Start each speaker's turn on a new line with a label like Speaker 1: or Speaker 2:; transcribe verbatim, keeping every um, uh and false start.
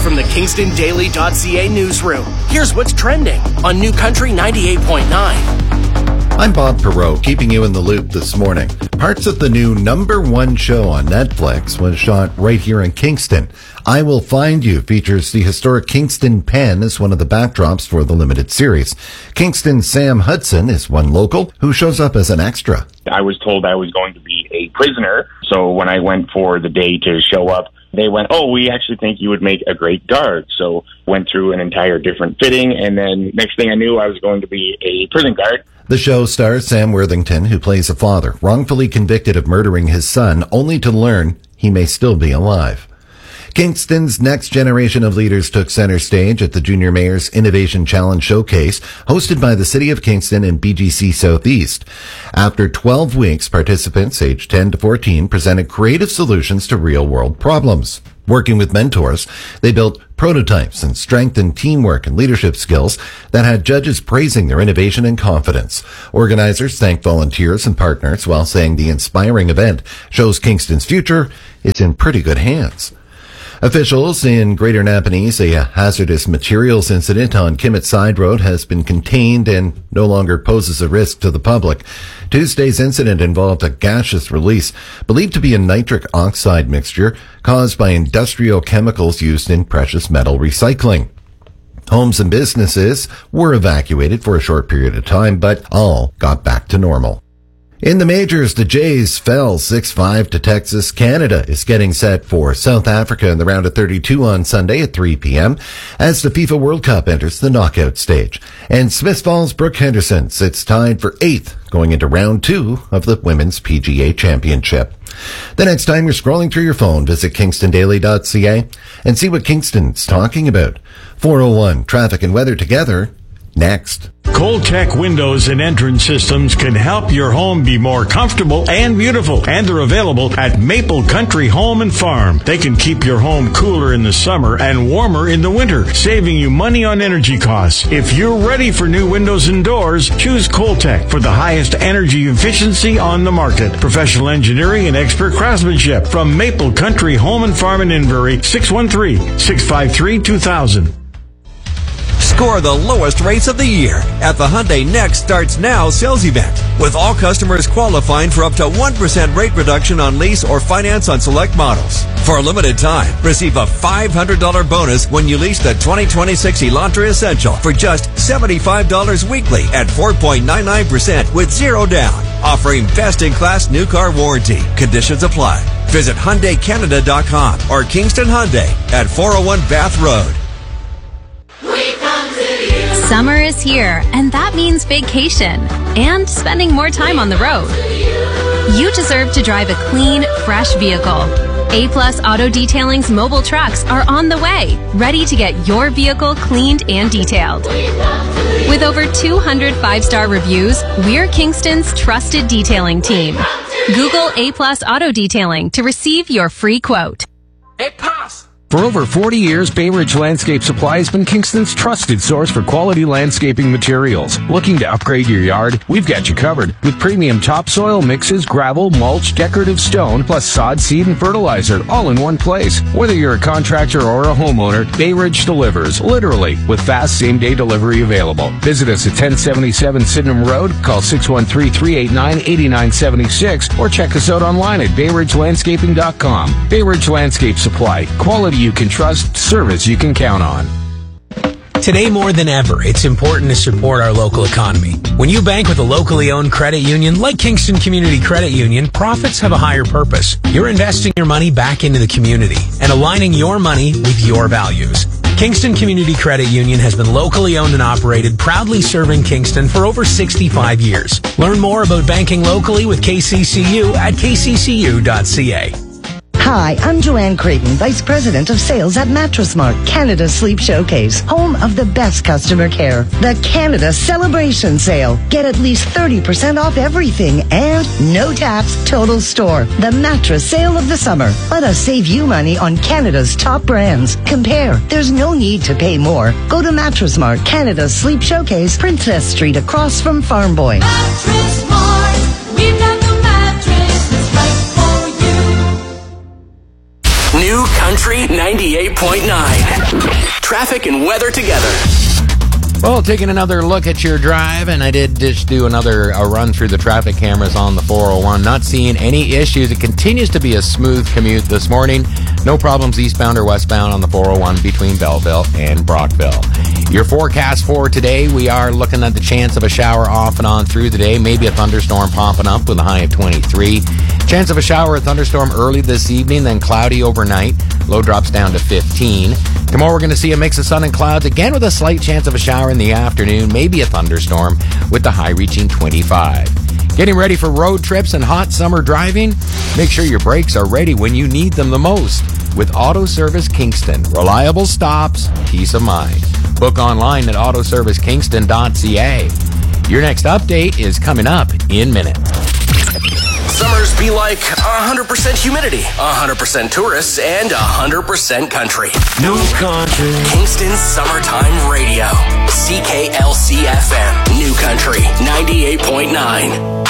Speaker 1: from the Kingston Daily dot C A newsroom. Here's what's trending on New Country ninety-eight point nine.
Speaker 2: I'm Bob Perot, keeping you in the loop this morning. Parts of the new number one show on Netflix was shot right here in Kingston. I Will Find You features the historic Kingston Pen as one of the backdrops for the limited series. Kingston's Sam Hudson is one local who shows up as an extra.
Speaker 3: I was told I was going to be a prisoner, so when I went for the day to show up, they went, oh, we actually think you would make a great guard. So went through an entire different fitting, and then next thing I knew, I was going to be a prison guard.
Speaker 2: The show stars Sam Worthington, who plays a father wrongfully convicted of murdering his son, only to learn he may still be alive. Kingston's next generation of leaders took center stage at the Junior Mayor's Innovation Challenge Showcase, hosted by the City of Kingston and B G C Southeast. After twelve weeks, participants aged ten to fourteen presented creative solutions to real-world problems. Working with mentors, they built prototypes and strengthened teamwork and leadership skills that had judges praising their innovation and confidence. Organizers thanked volunteers and partners while saying the inspiring event shows Kingston's future is in pretty good hands. Officials in Greater Napanee say a hazardous materials incident on Kimmett Side Road has been contained and no longer poses a risk to the public. Tuesday's incident involved a gaseous release believed to be a nitric oxide mixture caused by industrial chemicals used in precious metal recycling. Homes and businesses were evacuated for a short period of time, but all got back to normal. In the majors, the Jays fell six five to Texas. Canada is getting set for South Africa in the round of thirty-two on Sunday at three p.m. as the FIFA World Cup enters the knockout stage. And Smith Falls Brooke Henderson sits tied for eighth going into round two of the Women's P G A Championship. The next time you're scrolling through your phone, visit Kingston Daily dot C A and see what Kingston's talking about. four oh one Traffic and Weather together next.
Speaker 4: Coltech Windows and Entrance Systems can help your home be more comfortable and beautiful, and they're available at Maple Country Home and Farm. They can keep your home cooler in the summer and warmer in the winter, saving you money on energy costs. If you're ready for new windows and doors, choose Coltech for the highest energy efficiency on the market. Professional engineering and expert craftsmanship from Maple Country Home and Farm in Inverie, six one three, six five three, two thousand.
Speaker 5: Score the lowest rates of the year at the Hyundai Next Starts Now sales event, with all customers qualifying for up to one percent rate reduction on lease or finance on select models. For a limited time, receive a five hundred dollars bonus when you lease the twenty twenty-six Elantra Essential for just seventy-five dollars weekly at four point nine nine percent with zero down, offering best-in-class new car warranty. Conditions apply. Visit Hyundai Canada dot com or Kingston Hyundai at four oh one Bath Road.
Speaker 6: Summer is here, and that means vacation and spending more time on the road. You deserve to drive a clean, fresh vehicle. A-Plus Auto Detailing's mobile trucks are on the way, ready to get your vehicle cleaned and detailed. With over two hundred five-star reviews, we're Kingston's trusted detailing team. Google A-Plus Auto Detailing to receive your free quote.
Speaker 7: A-Plus! For over forty years, Bay Ridge Landscape Supply has been Kingston's trusted source for quality landscaping materials. Looking to upgrade your yard? We've got you covered with premium topsoil mixes, gravel, mulch, decorative stone, plus sod, seed, and fertilizer, all in one place. Whether you're a contractor or a homeowner, Bay Ridge delivers, literally, with fast same-day delivery available. Visit us at ten seventy-seven Sydenham Road, call six one three, three eight nine, eight nine seven six, or check us out online at bay ridge landscaping dot com. Bay Ridge Landscape Supply, quality you can trust, service you can count on.
Speaker 8: Today more than ever, it's important to support our local economy. When you bank with a locally owned credit union like Kingston Community Credit Union, profits have a higher purpose. You're investing your money back into the community and aligning your money with your values. Kingston Community Credit Union has been locally owned and operated, proudly serving Kingston for over sixty-five years. Learn more about banking locally with K C C U at k c c u dot c a.
Speaker 9: Hi, I'm Joanne Creighton, Vice President of Sales at Mattress Mart, Canada's Sleep Showcase, home of the best customer care. The Canada Celebration Sale. Get at least thirty percent off everything and no tax, total store. The mattress sale of the summer. Let us save you money on Canada's top brands. Compare. There's no need to pay more. Go to Mattress Mart, Canada's Sleep Showcase, Princess Street, across from Farm Boy.
Speaker 10: Mattress Mart. We've got the mattress that's right for you.
Speaker 1: New Country Country ninety-eight point nine. Traffic and weather together.
Speaker 11: Well, taking another look at your drive, and I did just do another a run through the traffic cameras on the four oh one. Not seeing any issues. It continues to be a smooth commute this morning. No problems eastbound or westbound on the four oh one between Belleville and Brockville. Your forecast for today, we are looking at the chance of a shower off and on through the day. Maybe a thunderstorm popping up with a high of twenty-three. Chance of a shower or thunderstorm early this evening, then cloudy overnight. Low drops down to fifteen. Tomorrow we're going to see a mix of sun and clouds, again with a slight chance of a shower in the afternoon, maybe a thunderstorm, with the high reaching twenty-five. Getting ready for road trips and hot summer driving? Make sure your brakes are ready when you need them the most. With Auto Service Kingston, reliable stops, peace of mind. Book online at auto service kingston dot c a. Your next update is coming up in minutes.
Speaker 1: Summers be like one hundred percent humidity, one hundred percent tourists, and one hundred percent country.
Speaker 10: New country.
Speaker 1: Kingston's Summertime Radio. C K L C F M. New Country ninety-eight point nine.